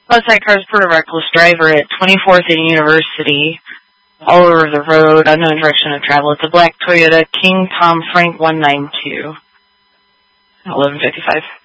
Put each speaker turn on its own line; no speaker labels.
Outside cars put a reckless driver at 24th and University, all over the road, unknown direction of travel. It's a black Toyota King Tom Frank 192. 11:55.